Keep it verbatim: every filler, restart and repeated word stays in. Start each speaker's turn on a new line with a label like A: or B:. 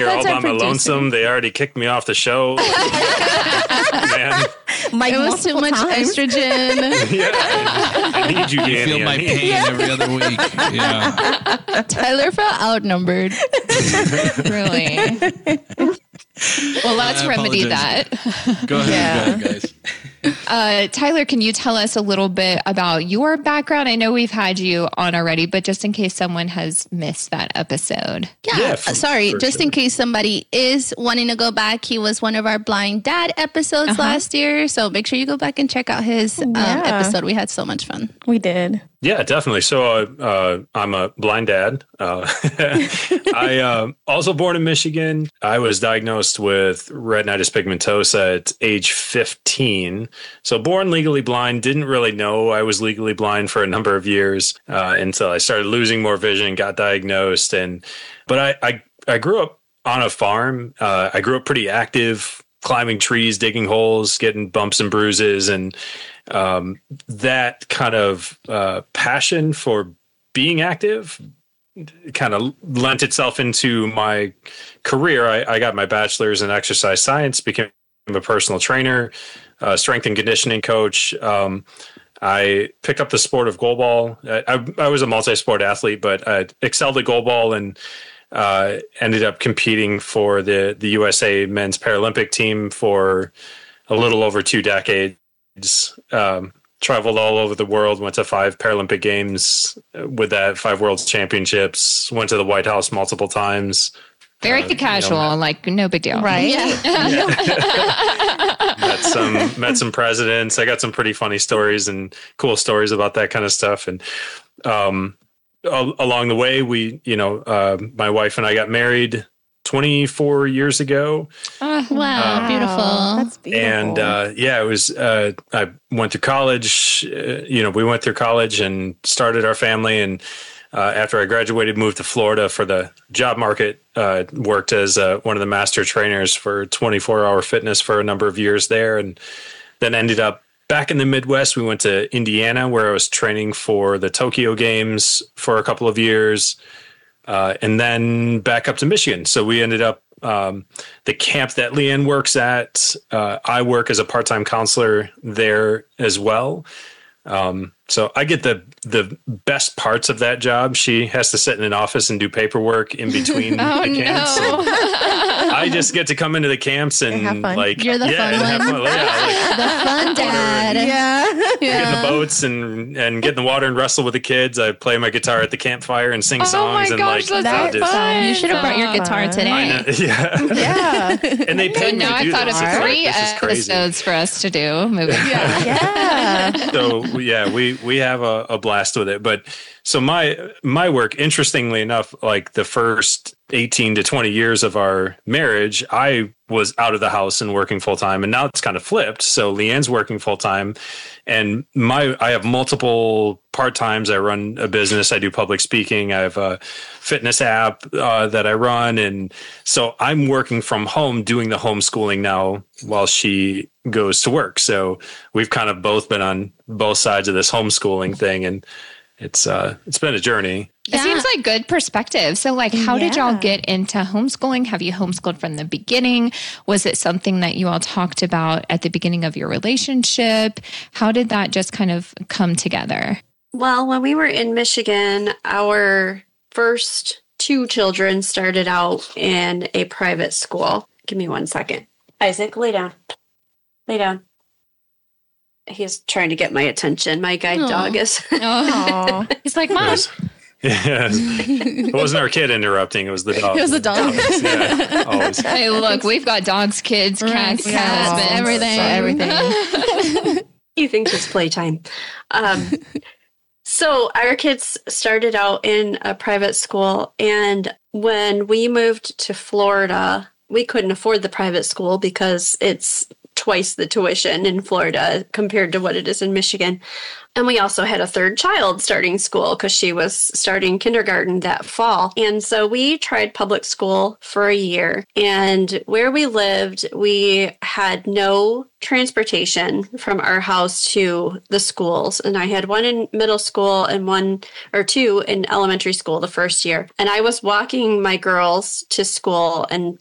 A: all by my lonesome. They already kicked me off the show. Man.
B: Like
C: it was too much
B: times.
C: estrogen.
A: Yeah, I, I need you, Danny.
D: I feel my pain yeah. every other week. Yeah.
C: Tyler felt outnumbered.
E: Really? Well, let's
D: I
E: remedy
D: apologize.
E: that.
D: Go ahead,
B: Yeah.
D: go ahead, guys.
E: Uh, Tyler, can you tell us a little bit about your background? I know we've had you on already, but just in case someone has missed that episode.
C: Yeah.
A: Yeah, for-
C: Sorry,
A: for
C: just
A: sure.
C: in case somebody is wanting to go back, he was one of our blind dad episodes
E: Uh-huh.
C: last year. So make sure you go back and check out his um,
B: Yeah.
C: episode. We had so much fun.
B: We did.
A: Yeah, definitely. So uh, uh, I'm a blind dad. Uh, I uh, also born in Michigan. I was diagnosed with retinitis pigmentosa at age fifteen. So born legally blind, didn't really know I was legally blind for a number of years uh, until I started losing more vision, got diagnosed. And but I I, I grew up on a farm. Uh, I grew up pretty active, climbing trees, digging holes, getting bumps and bruises, and um, that kind of uh, passion for being active kind of lent itself into my career. I, I got my bachelor's in exercise science, became a personal trainer, uh, strength and conditioning coach. Um, I picked up the sport of goalball. I, I, I was a multi-sport athlete, but I excelled at goalball and uh, ended up competing for the, the U S A men's Paralympic team for a little over two decades. Um, traveled all over the world, went to five Paralympic games with that, five World Championships, went to the White House multiple times.
E: Very
A: Uh,
E: casual,
A: you know,
E: like no big deal.
B: Right?
C: Yeah.
A: met some met some presidents. I got some pretty funny stories and cool stories about that kind of stuff. And um, al- along the way, we, you know, uh, my wife and I got married twenty-four years ago.
E: Uh,
C: Wow, beautiful.
B: That's beautiful.
A: And uh, yeah, it was. Uh, I went through college. Uh, you know, we went through college and started our family. And uh, after I graduated, moved to Florida for the job market. Uh, worked as uh, one of the master trainers for twenty-four hour fitness for a number of years there, and then ended up back in the Midwest. We went to Indiana, where I was training for the Tokyo Games for a couple of years, uh, and then back up to Michigan. So we ended up. Um, the camp that Leanne works at, uh, I work as a part-time counselor there as well. Um, so I get the the best parts of that job. She has to sit in an office and do paperwork in between
E: oh
A: the camps.
E: no!
A: I just get to come into the camps and
B: have fun.
A: like
C: You're the
A: yeah,
C: fun
A: and have
C: one.
A: fun. Yeah, like
C: The fun dad.
B: yeah.
A: get in the boats and and get in the water and wrestle with the kids. I play my guitar at the campfire and sing
E: Oh
A: songs
E: my
A: and
E: gosh,
A: like
E: that's
A: I just-
E: fun.
C: You should have brought your guitar
B: Fun.
C: today.
A: I know, yeah.
B: Yeah.
A: And they
E: So
A: paid me
E: now
A: to
E: I
A: do
E: thought
A: this.
E: of
A: It's like,
E: three
A: this is crazy.
E: episodes for us to do. Moving forward.
B: Yeah.
A: So yeah, we we have a, a blast with it. But so my my work, interestingly enough, like the first eighteen to twenty years of our marriage, I was out of the house and working full time, and now it's kind of flipped. So Leanne's working full time, and my I have multiple part times. I run a business. I do public speaking. I have a fitness app uh, that I run, and so I'm working from home, doing the homeschooling now while she goes to work. So we've kind of both been on both sides of this homeschooling thing, and it's uh it's been a journey.
E: It seems like good perspective. So, like, how did y'all
B: Yeah.
E: get into homeschooling? Have you homeschooled from the beginning? Was it something that you all talked about at the beginning of your relationship? How did that just kind of come together?
F: Well, when we were in Michigan, our first two children started out in a private school. Give me one second. Isaac, lay down. Lay down. He's trying to get my attention. My guide
C: Aw.
F: dog is.
E: Oh, he's like, Mom.
A: Yeah, it wasn't our kid interrupting; it was the dog.
B: It was the dog.
A: Yeah, always.
E: Hey, look, we've got dogs, kids, cats,
C: Yeah.
E: husbands,
C: Everything.
B: Everything.
F: You think it's playtime. Um, so our kids started out in a private school. And when we moved to Florida, we couldn't afford the private school because it's twice the tuition in Florida compared to what it is in Michigan. And we also had a third child starting school because she was starting kindergarten that fall. And so we tried public school for a year. And where we lived, we had no transportation from our house to the schools. And I had one in middle school and one or two in elementary school the first year. And I was walking my girls to school and